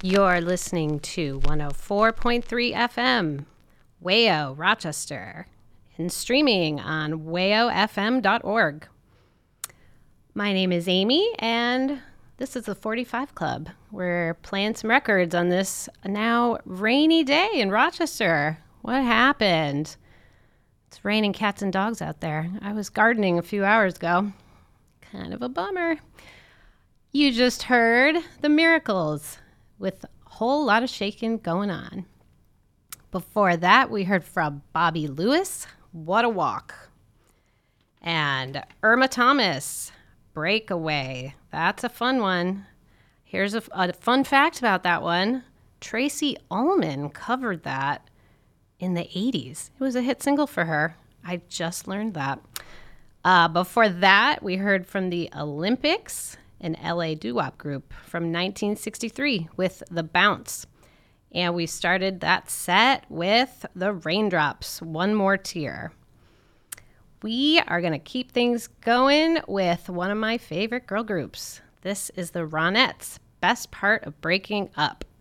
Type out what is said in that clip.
You're listening to 104.3 FM, WAYO Rochester, and streaming on wayofm.org. My name is Amy, and this is the 45 Club. We're playing some records on this now rainy day in Rochester. What happened? It's raining cats and dogs out there. I was gardening a few hours ago. Kind of a bummer. You just heard The Miracles with a whole lot of shaking going on. Before that, we heard from Bobby Lewis, What a Walk. And Irma Thomas, Breakaway. That's a fun one. Here's a fun fact about that one. Tracy Ullman covered that in the 80s. It was a hit single for her. I just learned that. Before that, we heard from the Olympics, an LA doo-wop group from 1963 with The Bounce. And we started that set with The Raindrops, One More Tear. We are going to keep things going with one of my favorite girl groups. This is the Ronettes, Best Part of Breaking Up.